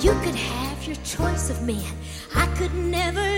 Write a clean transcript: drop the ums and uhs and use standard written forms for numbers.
You could have your choice of men. I could never